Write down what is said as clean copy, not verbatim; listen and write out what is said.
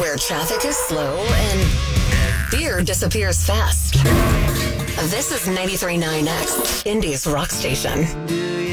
where traffic is slow and fear disappears fast. This is 93.9X, Indy's rock station.